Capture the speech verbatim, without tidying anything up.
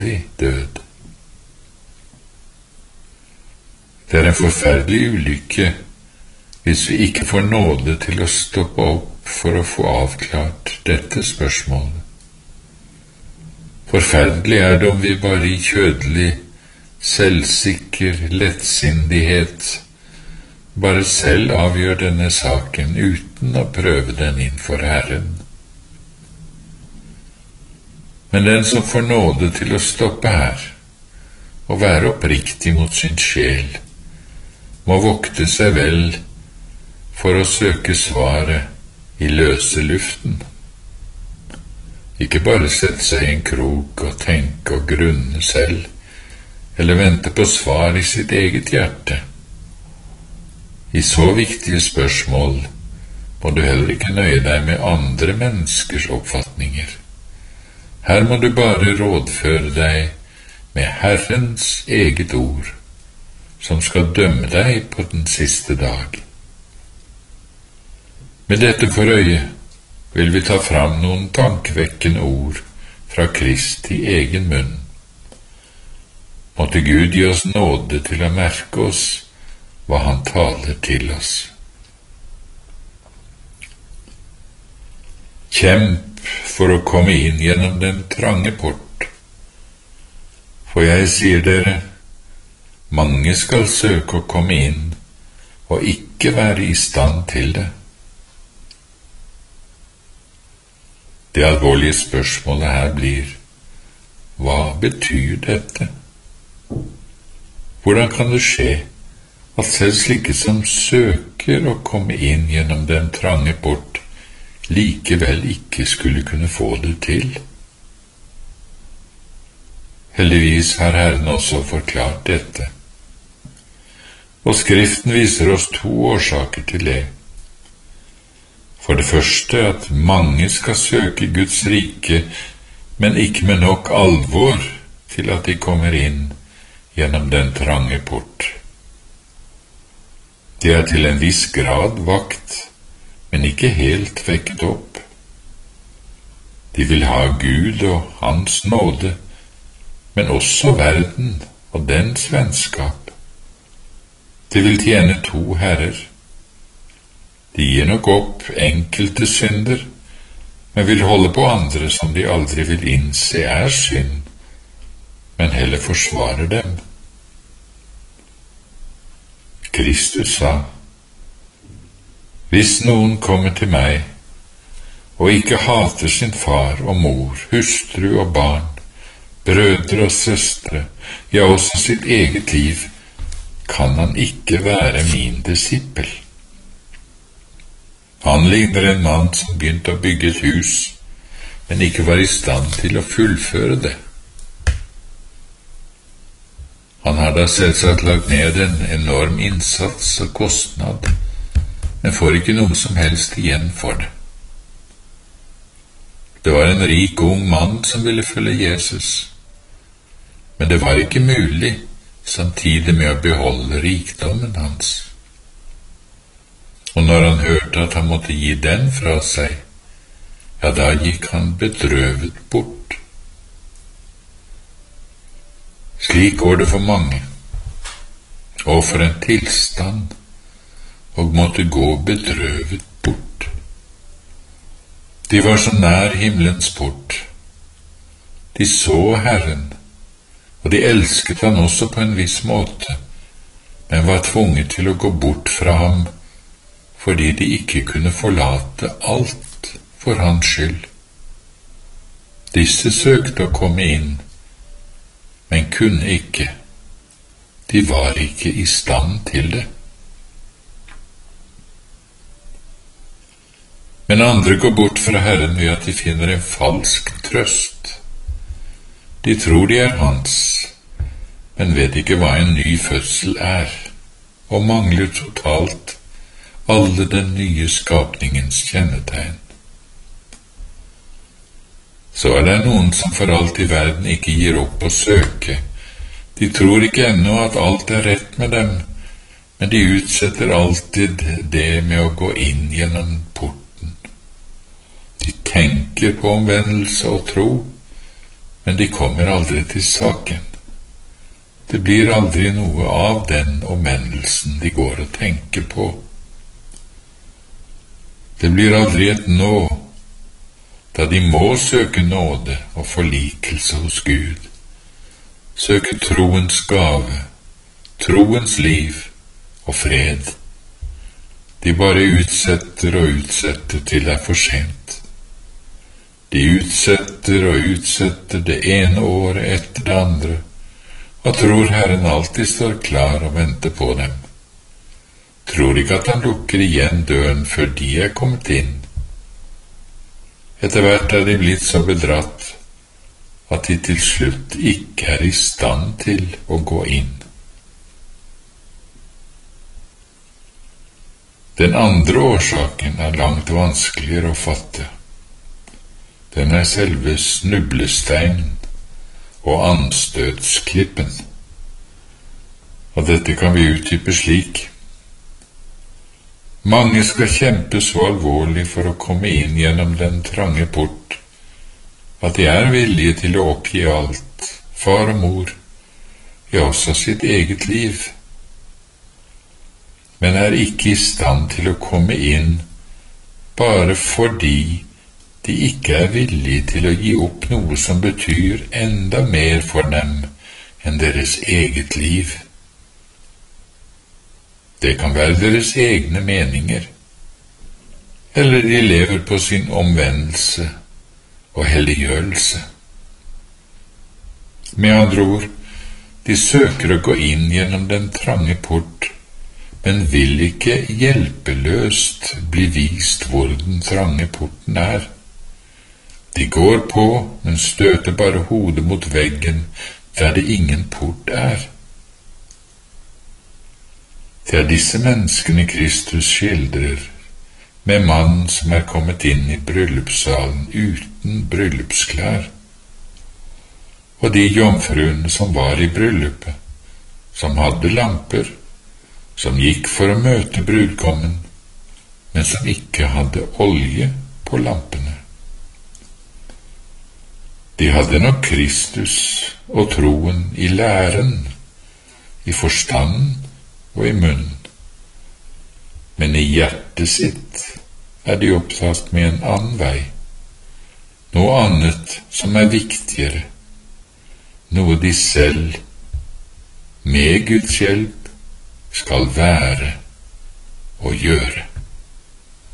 død. Det er en forferdelig ulykke hvis vi ikke får nåde til å stoppe opp for å få avklart dette spørsmålet. Forferdelig er det om vi bare i kjødelig, selvsikker lettsindighet bare selv avgjør denne saken uten å prøve den innfor Herren. Men den som får nåde til å stoppe her og være oppriktig mot sin sjel, må vokte seg vel for å søke svaret i løse luften. Ikke bare sette seg i en krok og tenke og grunne selv, eller vente på svar i sitt eget hjerte. I så viktige spørsmål må du heller ikke nøye deg med andre menneskers oppfatninger. Her må du bare rådføre deg med Herrens eget ord, som skal dømme deg på den siste dag. Med dette for øye vil vi ta fram noen tankevekkende ord fra Kristi egen munn. Måtte Gud gi oss nåde til å merke oss hva han taler til oss. Kjemp for å komme inn gjennom den trange port. For jeg sier dere, mange skal søke å komme inn og ikke være i stand til det. Det alvorlige spørsmålet her blir, hva betyr dette? Hvordan kan det skje at selv slike som søker å komme inn gjennom den trange port, likevel ikke skulle kunne få det til? Heldigvis har Herren også forklart dette. Og Skriften viser oss to årsaker til det. For det første at mange skal søke Guds rike, men ikke med nok alvor til at de kommer inn gjennom den trange port. De er til en viss grad vakt, men ikke helt vekket opp. De vil ha Gud og Hans nåde, men også verden og dens vennskap. De vil tjene to herrer. De gir nok opp enkelte synder, men vil holde på andre som de aldri vil innse er synd, men heller forsvarer dem. Kristus sa, hvis noen kommer til meg og ikke hater sin far og mor, hustru og barn, brødre og søstre, ja også sitt eget liv, kan han ikke være min disippel. Han ligner en mann som begynte å bygge et hus, men ikke var i stand til å fullføre det. Han har da selvsagt lagt ned en enorm innsats og kostnad, men får ikke noe som helst igjen for det. Det var en rik ung mann som ville følge Jesus, men det var ikke mulig samtidig med å beholde rikdommen hans. Og når han hørte at han måtte gi den fra seg, ja, da gikk han bedrøvet bort. Slik går det for mange, og for en tilstand, og måtte gå bedrøvet bort. De var så nær himmelens port. De så Herren, og de elsket han også på en viss måte, men var tvunget til å gå bort fra ham, fordi de ikke kunne forlate alt for hans skyld. Disse søkte å komme inn, men kunne ikke. De var ikke i stand til det. Men andre går bort fra Herren ved at de finner en falsk trøst. De tror de er hans, men vet ikke hva en ny fødsel er, og mangler totalt alle den nye skapningens kjennetegn. Så er det noen som for alt i verden ikke gir opp å søke. De tror ikke ennå at alt er rett med dem, men de utsetter alltid det med å gå inn gjennom porten. De tenker på omvendelse og tro, men de kommer aldri til saken. Det blir aldri noe av den omvendelsen de går og tenker på. Det blir aldri et nå, da de må søke nåde og forlikelse hos Gud, søke troens gave, troens liv og fred. De bare utsetter og utsetter til det er for sent. De utsetter og utsetter det ene året etter det andre, og tror Herren alltid står klar og venter på dem. Tror ikke at han lukker igjen døren før de er kommet inn. Etter hvert er de blitt så bedratt at de til slutt ikke er i stand til å gå inn. Den andre årsaken er langt vanskeligere å fatte. Den er selve snublesteinen og anstøtsklippen. Og dette kan vi utdype slik. Mange skal kjempe så alvorlig for å komme inn gjennom den trange port, at de er villige til å oppgi alt, far og mor, ja også sitt eget liv, men er ikke i stand til å komme inn bare fordi de ikke er villige til å gi opp noe som betyr enda mer for dem enn deres eget liv. Det kan være deres egne meninger, eller de lever på sin omvendelse og helliggjørelse. Med andre ord, de søker å gå inn gjennom den trange port, men vil ikke hjelpeløst bli vist hvor den trange porten er. De går på, men støter bare hodet mot veggen der det ingen port er. Det er disse menneskene Kristus skildrer, med mannen som er kommet inn i bryllupssalen uten bryllupsklær, og de jomfruene som var i bryllupet, som hadde lamper, som gikk for å møte brudgommen, men som ikke hadde olje på lampene. De hadde nok Kristus og troen i læren, i forstanden og i munnen, men i hjertet sitt er de opptatt med en annen vei, noe annet som er viktigere, noe de selv, med Guds hjelp, skal være og gjøre.